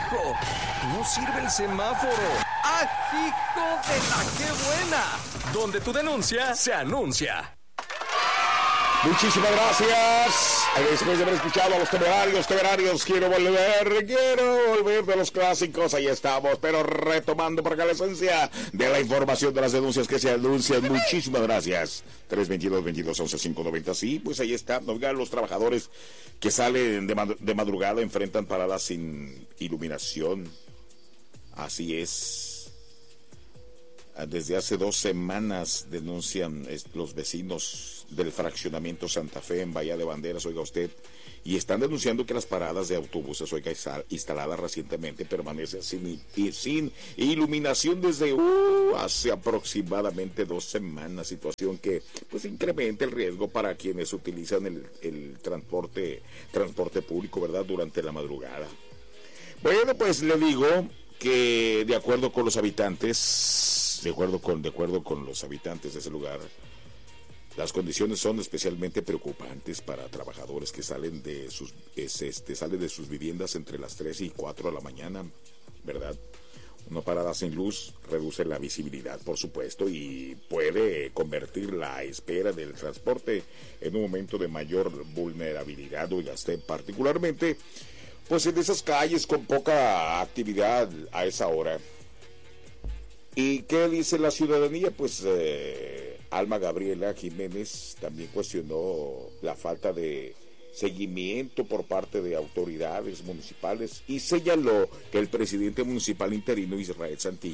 hijo! ¡No sirve el semáforo! ¡Ah, hijo de la qué buena! Donde tu denuncia se anuncia. Muchísimas gracias. Después de haber escuchado a los temerarios, quiero volver de los clásicos. Ahí estamos, pero retomando por acá la esencia de la información de las denuncias que se anuncian. Muchísimas gracias. 322-2211-590. Sí, pues ahí está. Oigan, los trabajadores que salen de madrugada enfrentan paradas sin iluminación. Así es. Desde hace 2 semanas denuncian los vecinos del fraccionamiento Santa Fe en Bahía de Banderas, oiga usted, y están denunciando que las paradas de autobuses, oiga, instaladas recientemente, permanecen sin iluminación desde hace aproximadamente 2 semanas, situación que pues incrementa el riesgo para quienes utilizan el transporte público, ¿verdad?, durante la madrugada. Bueno, pues le digo que de acuerdo con los habitantes de ese lugar, las condiciones son especialmente preocupantes para trabajadores que salen de sus viviendas entre las 3 y 4 de la mañana, ¿verdad? Una parada sin luz reduce la visibilidad, por supuesto, y puede convertir la espera del transporte en un momento de mayor vulnerabilidad, oiga usted, particularmente pues en esas calles con poca actividad a esa hora. ¿Y qué dice la ciudadanía? Pues Alma Gabriela Jiménez también cuestionó la falta de seguimiento por parte de autoridades municipales y señaló que el presidente municipal interino Israel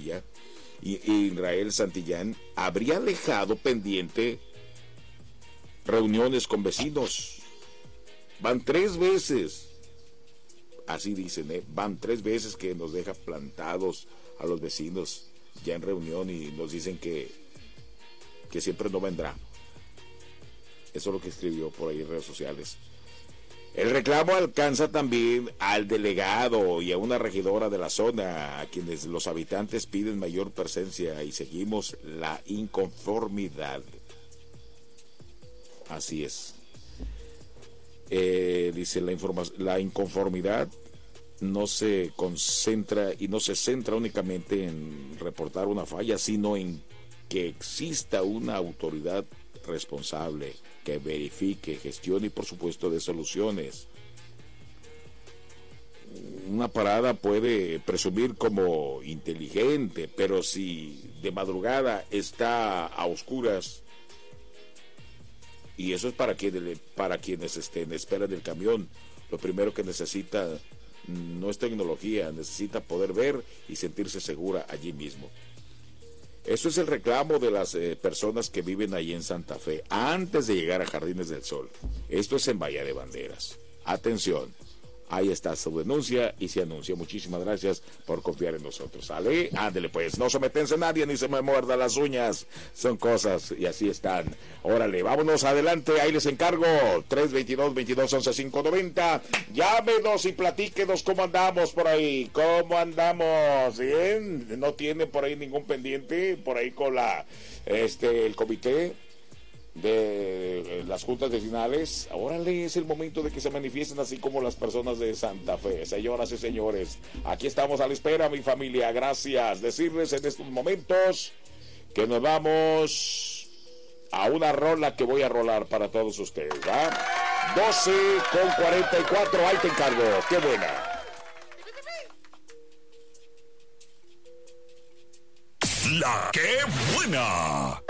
Santillán habría dejado pendiente reuniones con vecinos. Van 3 veces. Así dicen, van 3 veces que nos deja plantados a los vecinos ya en reunión y nos dicen que siempre no vendrá. Eso es lo que escribió por ahí en redes sociales. El reclamo alcanza también al delegado y a una regidora de la zona, a quienes los habitantes piden mayor presencia y seguimos la inconformidad. Así es. Dice la inconformidad no se concentra y no se centra únicamente en reportar una falla, sino en que exista una autoridad responsable que verifique, gestione y por supuesto dé soluciones. Una parada puede presumir como inteligente, pero si de madrugada está a oscuras, y eso es para quienes estén en espera del camión, lo primero que necesita no es tecnología, necesita poder ver y sentirse segura allí mismo. Eso es el reclamo de las personas que viven ahí en Santa Fe, antes de llegar a Jardines del Sol. Esto es en Bahía de Banderas. Atención, ahí está su denuncia y se anuncia. Muchísimas gracias por confiar en nosotros. ¿Sale? Ándele pues, no sometense a nadie ni se me muerda las uñas. Son cosas y así están. Órale, vámonos adelante, ahí les encargo. 322-2211-590. Llámenos y platíquenos cómo andamos por ahí. ¿Cómo andamos? ¿Bien? ¿No tiene por ahí ningún pendiente? Por ahí con el comité de las juntas vecinales. Órale, es el momento de que se manifiesten así como las personas de Santa Fe. Señoras y señores, aquí estamos a la espera, mi familia. Gracias. Decirles en estos momentos que nos vamos a una rola que voy a rolar para todos ustedes, ¿va? 12:44, ahí te encargo. ¡Qué buena! La ¡Qué buena!